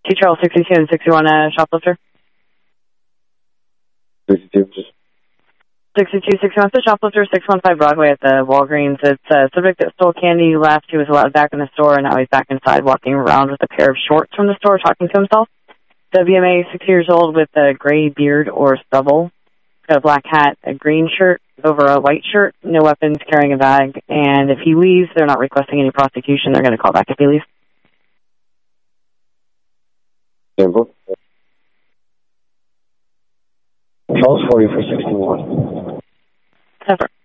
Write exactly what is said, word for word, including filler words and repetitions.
T Charles sixty-two and sixty-one, uh, shoplifter. sixty-two, just... sixty-two, sixty-one, the shoplifter, six one five Broadway at the Walgreens. It's a subject that stole candy last. He was allowed back in the store, and now he's back inside walking around with a pair of shorts from the store talking to himself. W M A, six years old with a gray beard or stubble. Got a black hat, a green shirt over a white shirt, no weapons, carrying a bag. And if he leaves, they're not requesting any prosecution. They're going to call back if he leaves. Simple. Charles forty for sixty-one. Separate.